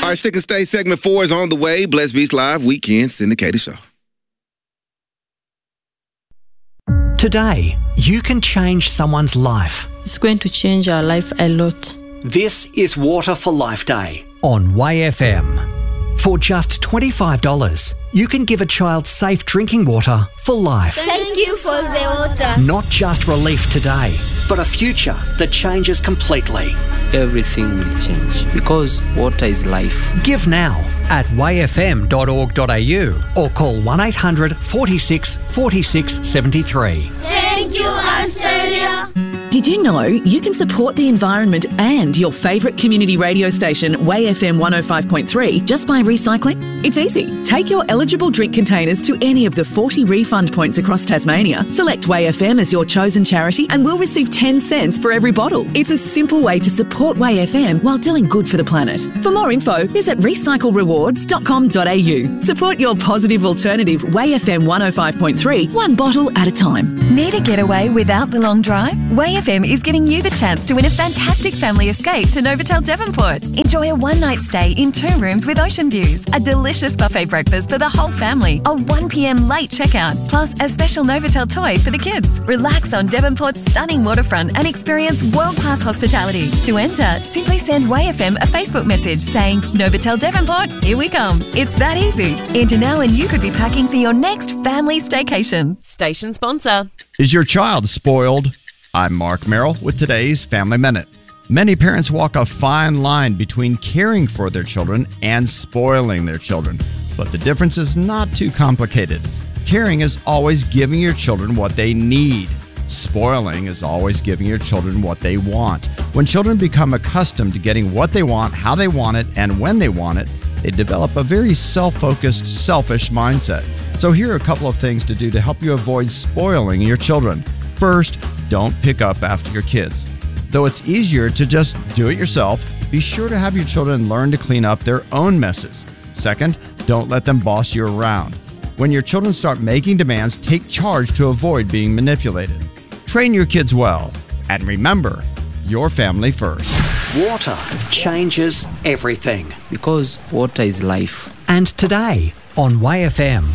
All right, Stick and Stay segment 4 is on the way. Blessed Beats Live Weekend Syndicated Show. Today, you can change someone's life. It's going to change our life a lot. This is Water for Life Day on WayFM. For just $25, you can give a child safe drinking water for life. Thank you for the water. Not just relief today, but a future that changes completely. Everything will change because water is life. Give now at wayfm.org.au or call 1800 46 46 73. Thank you, Australia. Did you know you can support the environment and your favourite community radio station, WayFM 105.3, just by recycling? It's easy. Take your eligible drink containers to any of the 40 refund points across Tasmania, select WayFM as your chosen charity, and we'll receive 10 cents for every bottle. It's a simple way to support WayFM while doing good for the planet. For more info, visit recyclerewards.com.au. Support your positive alternative, WayFM 105.3, one bottle at a time. Need a getaway without the long drive? WayFM is giving you the chance to win a fantastic family escape to Novotel Devonport. Enjoy a one-night stay in 2 rooms with ocean views, a delicious buffet breakfast for the whole family, a 1 p.m. late checkout, plus a special Novotel toy for the kids. Relax on Devonport's stunning waterfront and experience world-class hospitality. To enter, simply send WayFM a Facebook message saying, Novotel Devonport, here we come. It's that easy. Enter now and you could be packing for your next family staycation. Station sponsor. Is your child spoiled? I'm Mark Merrill with today's Family Minute. Many parents walk a fine line between caring for their children and spoiling their children, but the difference is not too complicated. Caring is always giving your children what they need. Spoiling is always giving your children what they want. When children become accustomed to getting what they want, how they want it, and when they want it, they develop a very self-focused, selfish mindset. So here are a couple of things to do to help you avoid spoiling your children. First, don't pick up after your kids. Though it's easier to just do it yourself, be sure to have your children learn to clean up their own messes. Second, don't let them boss you around. When your children start making demands, take charge to avoid being manipulated. Train your kids well, and remember, your family first. Water changes everything. Because water is life. And today on WayFM,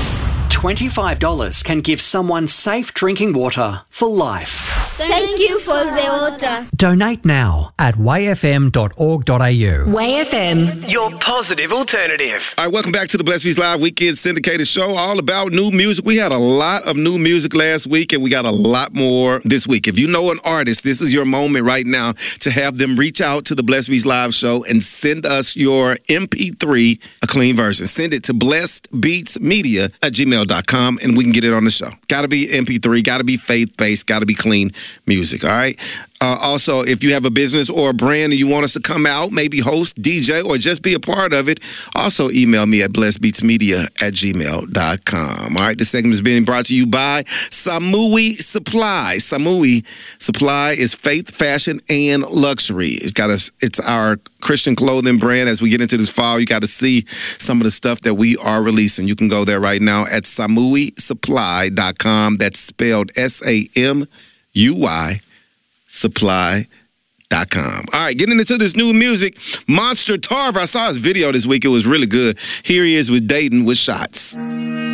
$25 can give someone safe drinking water for life. Thank you for the water. Donate now at wayfm.org.au. WayFM. Your positive alternative. All right, welcome back to the Blessed Beats Live Weekend Syndicated Show, all about new music. We had a lot of new music last week, and we got a lot more this week. If you know an artist, this is your moment right now to have them reach out to the Blessed Beats Live Show and send us your MP3, a clean version. Send it to blessedbeatsmedia@gmail.com, and we can get it on the show. Got to be MP3, got to be faith-based, got to be clean music, all right? Also, if you have a business or a brand and you want us to come out, maybe host, DJ, or just be a part of it, also email me at blessedbeatsmedia@gmail.com. All right, this segment is being brought to you by Samui Supply. Samui Supply is faith, fashion, and luxury. It's our Christian clothing brand. As we get into this fall, you got to see some of the stuff that we are releasing. You can go there right now at samuisupply.com. That's spelled SAMUI. Supply.com. All right, getting into this new music. Monster Tarver. I saw his video this week. It was really good. Here he is with Dayton with Shots.